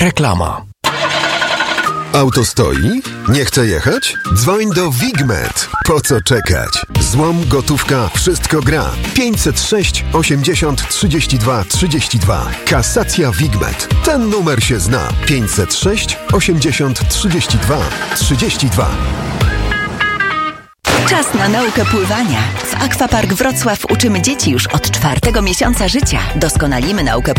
Reklama. Auto stoi? Nie chce jechać? Dzwoń do Wigmet. Po co czekać? Złom, gotówka, wszystko gra. 506 80 32 32. Kasacja Wigmet. Ten numer się zna. 506 80 32 32. Czas na naukę pływania. W Aquapark Wrocław uczymy dzieci już od 4. miesiąca życia. Doskonalimy naukę